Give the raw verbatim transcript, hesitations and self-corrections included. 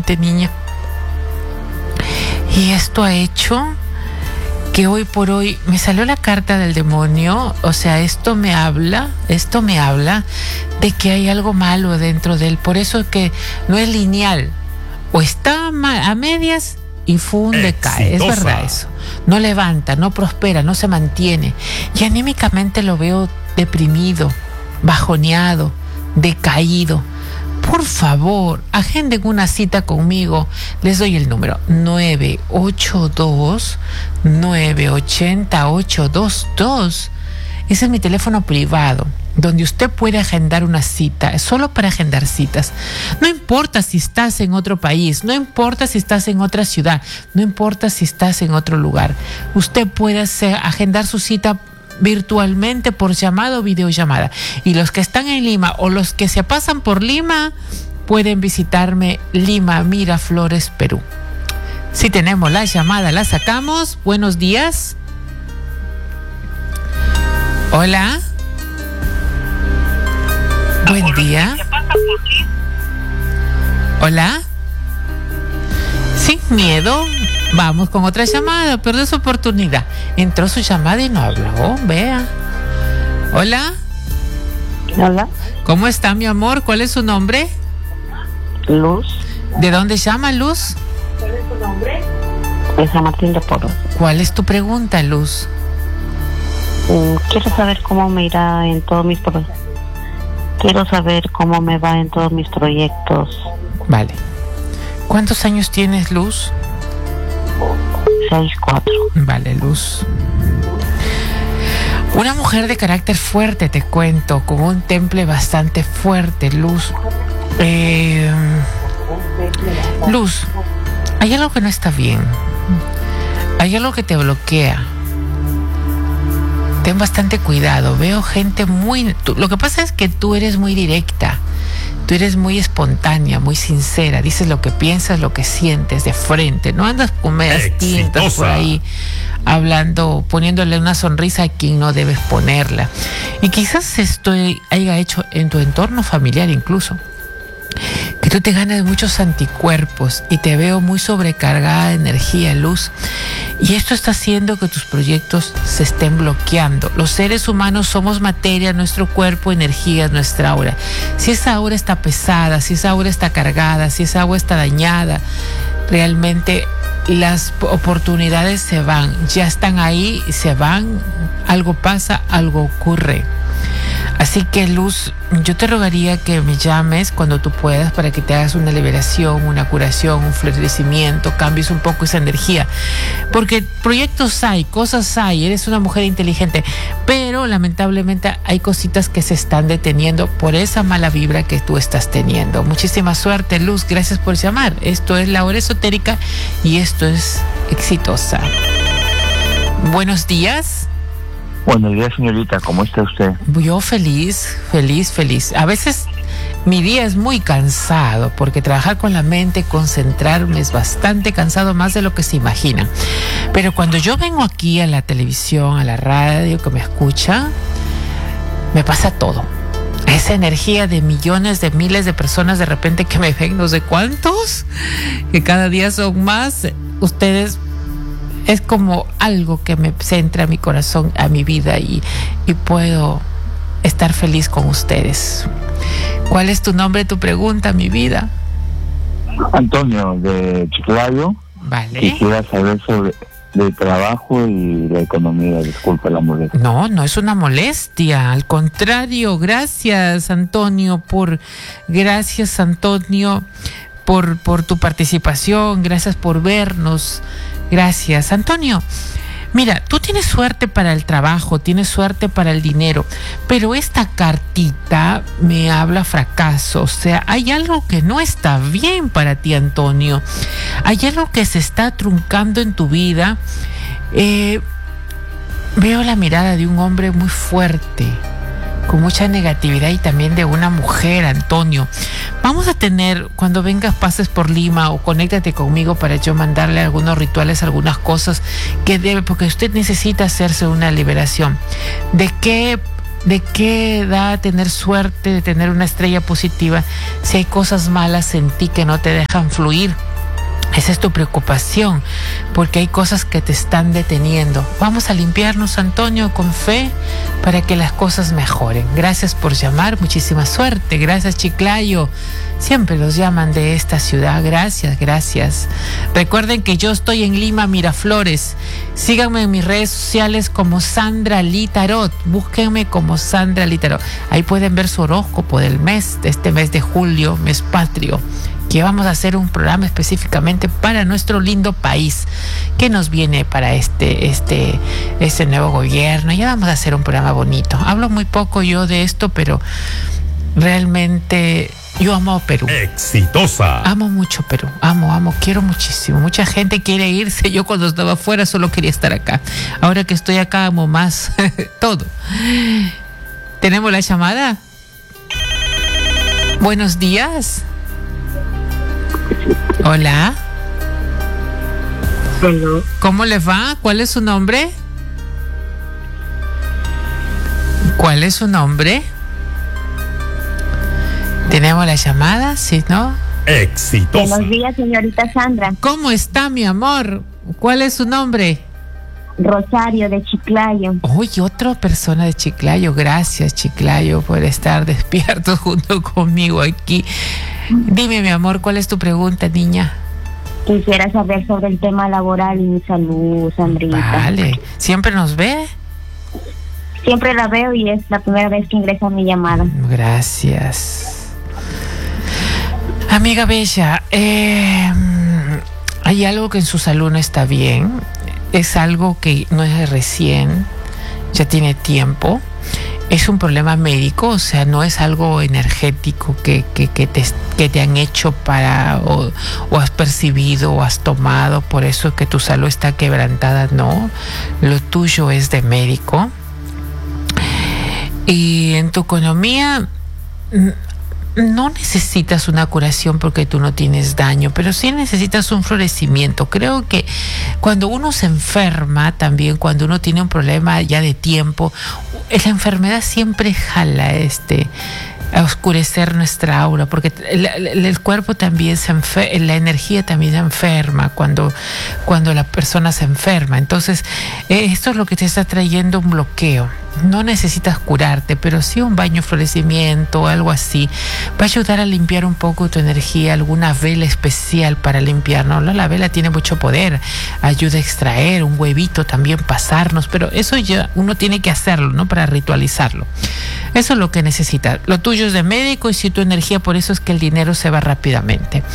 mente, niña. Y esto ha hecho que hoy por hoy me salió la carta del demonio. O sea, esto me habla, esto me habla de que hay algo malo dentro de él. Por eso que no es lineal. O está a medias y funde, cae. Es verdad eso. No levanta, no prospera, no se mantiene. Y anímicamente lo veo deprimido, bajoneado, decaído. Por favor, agenden una cita conmigo. Les doy el número nueve ocho dos, nueve ocho cero, ocho dos dos. Ese es mi teléfono privado, donde usted puede agendar una cita. Es solo para agendar citas. No importa si estás en otro país, no importa si estás en otra ciudad, no importa si estás en otro lugar. Usted puede hacer, agendar su cita virtualmente por llamada o videollamada. Y los que están en Lima o los que se pasan por Lima pueden visitarme Lima, Miraflores, Perú. Si tenemos la llamada, la sacamos. Buenos días. Hola. Buen día. Hola. Sin miedo. Vamos con otra llamada, pero es oportunidad. Entró su llamada y no habló, vea. Hola. Hola. ¿Cómo está, mi amor? ¿Cuál es su nombre? Luz. ¿De dónde llama, Luz? ¿Cuál es su nombre? De San Martín de Porres. ¿Cuál es tu pregunta, Luz? Mm, quiero saber cómo me irá en todos mis proyectos. Quiero saber cómo me va en todos mis proyectos. Vale. ¿Cuántos años tienes, Luz? seis cuatro. Vale, Luz. Una mujer de carácter fuerte, te cuento, con un temple bastante fuerte, Luz. Eh, Luz, hay algo que no está bien. Hay algo que te bloquea. Ten bastante cuidado. Veo gente muy... Tú, lo que pasa es que tú eres muy directa. Tú eres muy espontánea, muy sincera. Dices lo que piensas, lo que sientes de frente. No andas con medias tintas por ahí hablando, poniéndole una sonrisa a quien no debes ponerla. Y quizás esto haya hecho en tu entorno familiar incluso que tú te ganas muchos anticuerpos y te veo muy sobrecargada de energía, Luz. Y esto está haciendo que tus proyectos se estén bloqueando. Los seres humanos somos materia, nuestro cuerpo, energía, nuestra aura. Si esa aura está pesada, si esa aura está cargada, si esa aura está dañada, realmente las oportunidades se van. Ya están ahí, se van, algo pasa, algo ocurre. Así que, Luz, yo te rogaría que me llames cuando tú puedas para que te hagas una liberación, una curación, un florecimiento, cambies un poco esa energía. Porque proyectos hay, cosas hay, eres una mujer inteligente, pero lamentablemente hay cositas que se están deteniendo por esa mala vibra que tú estás teniendo. Muchísima suerte, Luz, gracias por llamar. Esto es La Hora Esotérica y esto es Exitosa. Buenos días. Buenos días, señorita, ¿cómo está usted? Yo feliz, feliz, feliz. A veces mi día es muy cansado porque trabajar con la mente, concentrarme es bastante cansado, más de lo que se imagina. Pero cuando yo vengo aquí a la televisión, a la radio, que me escucha, me pasa todo. Esa energía de millones, de miles de personas de repente que me ven, no sé cuántos, que cada día son más, ustedes... Es como algo que me centra a mi corazón, a mi vida y, y puedo estar feliz con ustedes. ¿Cuál es tu nombre, tu pregunta, mi vida? Antonio, de Chiclayo. Vale. Quisiera saber sobre el trabajo y la economía. Disculpa la molestia. No, no es una molestia. Al contrario, gracias, Antonio, por... Gracias, Antonio, por, por tu participación. Gracias por vernos. Gracias, Antonio. Mira, tú tienes suerte para el trabajo, tienes suerte para el dinero, pero esta cartita me habla fracaso. O sea, hay algo que no está bien para ti, Antonio. Hay algo que se está truncando en tu vida. Eh, veo la mirada de un hombre muy fuerte, con mucha negatividad, y también de una mujer, Antonio. Vamos a tener, cuando vengas, pases por Lima o conéctate conmigo para yo mandarle algunos rituales, algunas cosas que debe, porque usted necesita hacerse una liberación. ¿De qué ¿De qué da tener suerte de tener una estrella positiva si hay cosas malas en ti que no te dejan fluir? Esa es tu preocupación, porque hay cosas que te están deteniendo. Vamos a limpiarnos, Antonio, con fe para que las cosas mejoren. Gracias por llamar, muchísima suerte. Gracias, Chiclayo. Siempre los llaman de esta ciudad. Gracias, gracias. Recuerden que yo estoy en Lima, Miraflores. Síganme en mis redes sociales como Sandra Litarot. Búsquenme como Sandra Litarot. Ahí pueden ver su horóscopo del mes, de este mes de julio, mes patrio, que vamos a hacer un programa específicamente para nuestro lindo país que nos viene para este, este, este nuevo gobierno. Ya vamos a hacer un programa bonito. Hablo muy poco yo de esto, pero realmente yo amo Perú. Exitosa. Amo mucho Perú. Amo, amo, quiero muchísimo. Mucha gente quiere irse. Yo cuando estaba afuera solo quería estar acá. Ahora que estoy acá amo más todo. ¿Tenemos la llamada? Buenos días. Hola. Hello. ¿Cómo le va? ¿Cuál es su nombre? ¿Cuál es su nombre? ¿Tenemos la llamada? ¿Sí, no? Exitosa. Buenos días, señorita Sandra. ¿Cómo está, mi amor? ¿Cuál es su nombre? Rosario, de Chiclayo. Uy, otra persona de Chiclayo. Gracias, Chiclayo, por estar despierto junto conmigo aquí. Dime, mi amor, ¿cuál es tu pregunta, niña? Quisiera saber sobre el tema laboral y mi salud, Sandrita. Vale. ¿Siempre nos ve? Siempre la veo y es la primera vez que ingresa mi llamada. Gracias. Amiga bella, eh, hay algo que en su salud no está bien. Es algo que no es de recién, ya tiene tiempo. Es un problema médico, o sea, no es algo energético que, que, que, te, que te han hecho para, o, o has percibido o has tomado, por eso es que tu salud está quebrantada, no. Lo tuyo es de médico. Y en tu economía no necesitas una curación porque tú no tienes daño, pero sí necesitas un florecimiento. Creo que cuando uno se enferma, también cuando uno tiene un problema ya de tiempo, la enfermedad siempre jala este a oscurecer nuestra aura, porque el, el, el cuerpo también se enferma, la energía también se enferma cuando, cuando la persona se enferma. Entonces, eh, esto es lo que te está trayendo un bloqueo. No necesitas curarte, pero sí un baño florecimiento o algo así va a ayudar a limpiar un poco tu energía. Alguna vela especial para limpiar, ¿no? La vela tiene mucho poder, ayuda a extraer un huevito, también pasarnos, pero eso ya uno tiene que hacerlo, ¿no? Para ritualizarlo. Eso es lo que necesitas. Lo tuyo es de médico y si tu energía, por eso es que el dinero se va rápidamente.